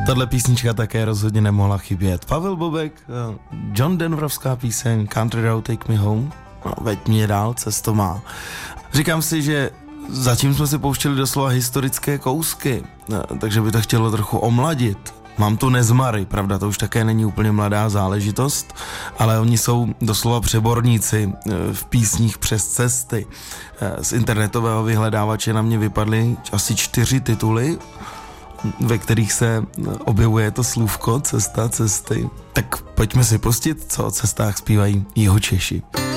Tahle písnička také rozhodně nemohla chybět. Pavel Bobek, John Denverovská píseň Country Road Take Me Home, veď mě dál, cesto má. Říkám si, že zatím jsme si pouštěli doslova historické kousky, takže by to chtělo trochu omladit. Mám tu Nezmary, pravda, to už také není úplně mladá záležitost, ale oni jsou doslova přeborníci v písních přes cesty. Z internetového vyhledávače na mě vypadly asi 4 tituly, ve kterých se objevuje to slůvko cesta, cesty. Tak pojďme si pustit, co o cestách zpívají Jihočeši.